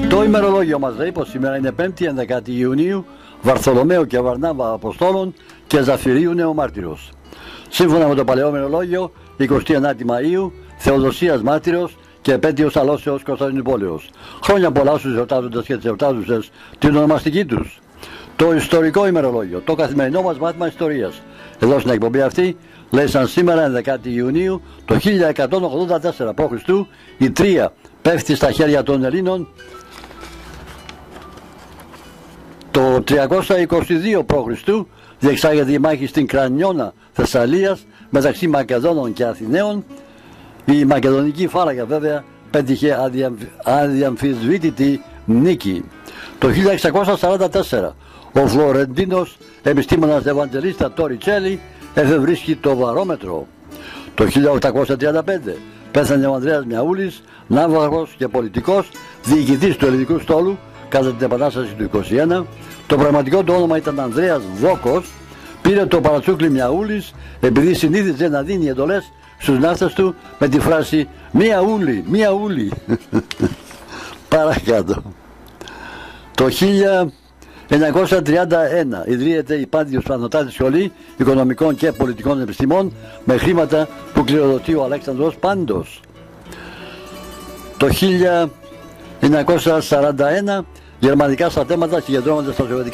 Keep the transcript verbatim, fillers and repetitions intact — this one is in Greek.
Το ημερολόγιο μας λέει πως σήμερα είναι πέμπτη ενδεκάτη Ιουνίου, Βαρθολομαίου και Βαρνάβα Αποστόλων και Ζαφυρίου Νεομάρτυρος. Σύμφωνα με το παλαιό ημερολόγιο, εικοστή ενάτη Μαΐου, Θεοδοσίας Μάρτυρος και επέτειος αλώσεως Κωνσταντινούπολεως. Χρόνια πολλά στους εορτάζοντες και τις εορτάζουσες την ονομαστική τους. Το ιστορικό ημερολόγιο, το καθημερινό μας μάθημα ιστορίας. Εδώ στην εκπομπή αυτή λέει σαν σήμερα ενδεκάτη Ιουνίου το χίλια εκατόν ογδόντα τέσσερα π.Χ. η Τρία πέφτει στα χέρια των Ελλήνων. Το τριακόσια είκοσι δύο π.Χ. διεξάγεται η μάχη στην Κρανιώνα Θεσσαλίας μεταξύ Μακεδόνων και Αθηναίων. Η μακεδονική φάλαγγα βέβαια πέτυχε αδιαμφισβήτητη νίκη. Το χίλια εξακόσια σαράντα τέσσερα ο Φλωρεντίνος επιστήμονας Ευαγγελίστα Τοριτσέλη εφευρίσκει το βαρόμετρο. Το χίλια οκτακόσια τριάντα πέντε πέθανε ο Ανδρέας Μιαούλης, ναύαρχος και πολιτικός, διοικητής του ελληνικού στόλου κατά την Επανάσταση του είκοσι ένα. Το πραγματικό του όνομα ήταν Ανδρέας Βόκος. Πήρε το παρατσούκλι Μιαούλης επειδή συνήθιζε να δίνει εντολές στους ναύτες του με τη φράση «Μία ούλη, μία ούλη». Παρακάτω. Το χίλια εννιακόσια τριάντα ένα ιδρύεται η Πάντιος Πανωτάτη Σχολή Οικονομικών και Πολιτικών Επιστημών με χρήματα που κληροδοτεί ο Αλέξανδρος Πάντος. Το χίλια εννιακόσια σαράντα ένα γερμανικά στρατεύματα συγκεντρώνονται στα Σοβιετικά